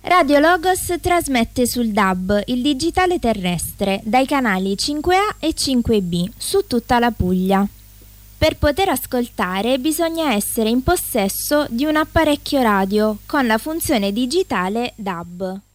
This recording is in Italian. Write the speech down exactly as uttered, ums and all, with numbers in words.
Radio Logos trasmette sul D A B, il digitale terrestre, dai canali cinque A e cinque B, su tutta la Puglia. Per poter ascoltare bisogna essere in possesso di un apparecchio radio con la funzione digitale D A B.